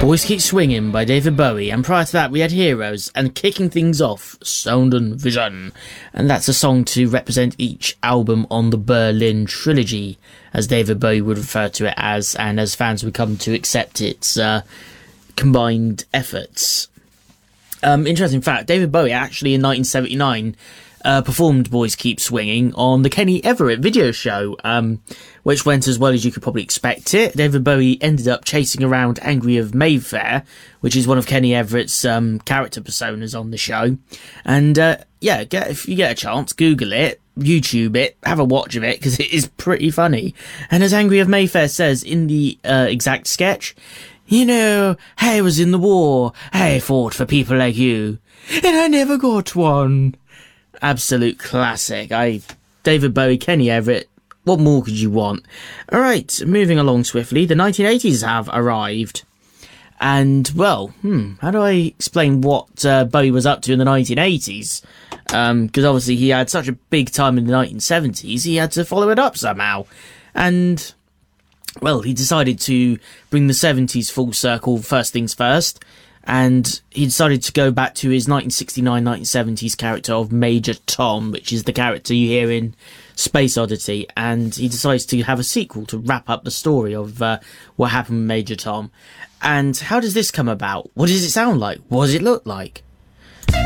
Boys Keep Swinging by David Bowie, and prior to that we had Heroes, and kicking things off, Sound and Vision. And that's a song to represent each album on the Berlin Trilogy, as David Bowie would refer to it as, and as fans would come to accept its combined efforts. Interesting fact, David Bowie actually in 1979 performed Boys Keep Swinging on the Kenny Everett video show, which went as well as you could probably expect it. David Bowie ended up chasing around Angry of Mayfair, which is one of Kenny Everett's character personas on the show. And if you get a chance, Google it, YouTube it, have a watch of it, because it is pretty funny. And as Angry of Mayfair says in the exact sketch, you know, I was in the war, I fought for people like you, and I never got one. Absolute classic. David Bowie, Kenny Everett, what more could you want? Alright, moving along swiftly, the 1980s have arrived. And, well, how do I explain what Bowie was up to in the 1980s? Because obviously he had such a big time in the 1970s, he had to follow it up somehow. And, well, he decided to bring the 70s full circle, first things first. And he decided to go back to his 1969-1970s character of Major Tom, which is the character you hear in Space Oddity. And he decides to have a sequel to wrap up the story of what happened with Major Tom. And how does this come about? What does it sound like? What does it look like?